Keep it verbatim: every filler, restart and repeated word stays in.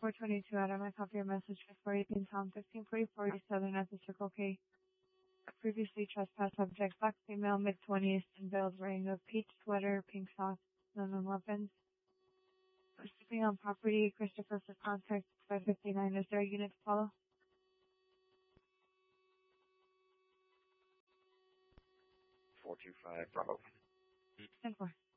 four twenty-two, Adam. I copy your message for four eighteen Tom, fifteen forty-four Southern at the Circle K. Previously trespassed subject, black female, mid-twenties, and veiled wearing a peach sweater, pink socks, none on weapons. Sleeping on property, Christopher for contact, five fifty-nine. Is there a unit to follow? four two five, Bravo. ten four.